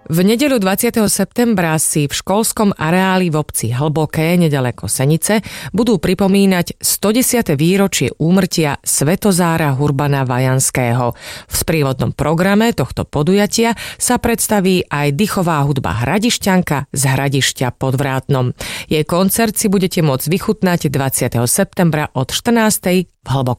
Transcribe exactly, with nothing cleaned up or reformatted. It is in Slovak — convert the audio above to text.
V nedeľu dvadsiateho septembra si v školskom areáli v obci Hlboké, nedaleko Senice, budú pripomínať stodesiate výročie úmrtia Svetozára Hurbana Vajanského. V sprievodnom programe tohto podujatia sa predstaví aj dychová hudba Hradišťanka z Hradišťa pod Vrátnom. Jej koncert si budete môcť vychutnať dvadsiateho septembra od štrnástej v Hlbokom.